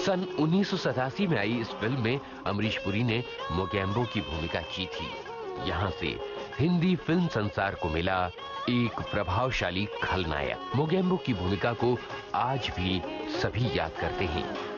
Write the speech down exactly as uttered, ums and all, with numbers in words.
सन उन्नीस सौ सतासी में आई इस फिल्म में अमरीश पुरी ने मोगैम्बो की भूमिका की थी। यहाँ से हिंदी फिल्म संसार को मिला एक प्रभावशाली खलनायक। मोगैम्बो की भूमिका को आज भी सभी याद करते हैं।